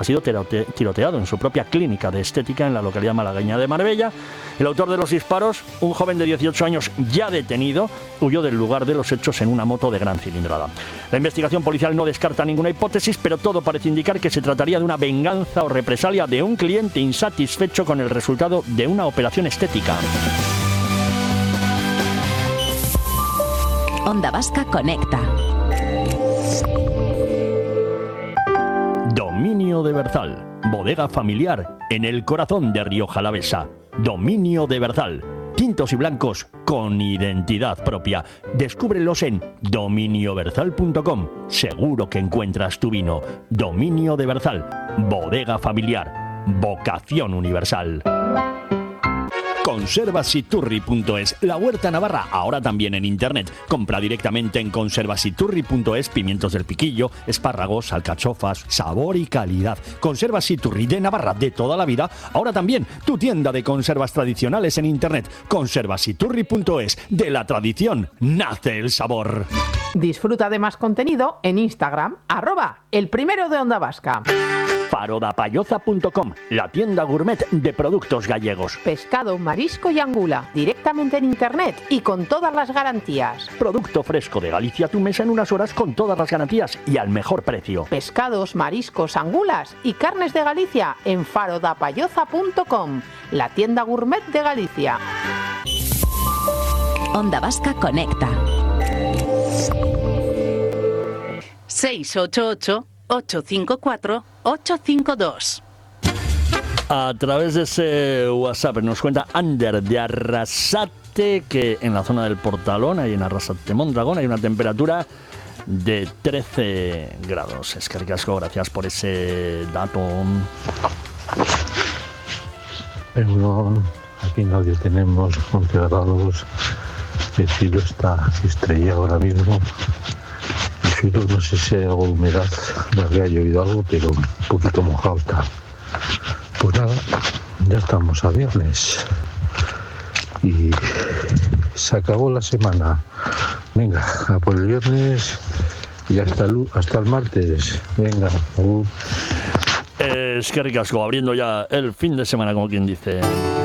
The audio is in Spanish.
ha sido tiroteado en su propia clínica de estética en la localidad malagueña de Marbella. El autor de los disparos, un joven de 18 años ya detenido, huyó del lugar de los hechos en una moto de gran cilindrada. La investigación policial no descarta ninguna hipótesis, pero todo parece indicar que se trataría de una venganza o represalia de un cliente insatisfecho con el resultado de una operación estética. Onda Vasca conecta. Dominio de Berzal, bodega familiar en el corazón de Rioja Alavesa. Dominio de Berzal, tintos y blancos con identidad propia. Descúbrelos en dominioberzal.com. Seguro que encuentras tu vino. Dominio de Berzal, bodega familiar, vocación universal. Conservasiturri.es, la huerta navarra, ahora también en internet. Compra directamente en conservasiturri.es pimientos del piquillo, espárragos, alcachofas, sabor y calidad. Conservasiturri de Navarra de toda la vida, ahora también tu tienda de conservas tradicionales en internet. Conservasiturri.es, de la tradición nace el sabor. Disfruta de más contenido en Instagram, @elprimero de Onda Vasca. Farodapayoza.com, la tienda gourmet de productos gallegos. Pescado, marisco y angula, directamente en internet y con todas las garantías. Producto fresco de Galicia a tu mesa en unas horas con todas las garantías y al mejor precio. Pescados, mariscos, angulas y carnes de Galicia en farodapayoza.com, la tienda gourmet de Galicia. Onda Vasca conecta. 688-854-852. A través de ese WhatsApp nos cuenta Ander de Arrasate que en la zona del Portalón, ahí en Arrasate Mondragón, hay una temperatura de 13 grados. Es que ricasco, gracias por ese dato. Pero aquí en Audio tenemos 11 grados, el cielo está estrellado ahora mismo. El suelo no sé si hay algo de humedad, no había llovido algo, pero un poquito mojado está. Pues nada, ya estamos a viernes y se acabó la semana. Venga, a por el viernes y hasta el martes. Venga, Es que ricasco, abriendo ya el fin de semana, como quien dice.